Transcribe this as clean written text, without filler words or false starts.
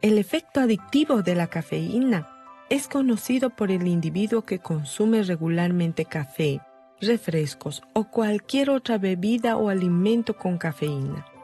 El efecto adictivo de la cafeína es conocido por el individuo que consume regularmente café, refrescos o cualquier otra bebida o alimento con cafeína.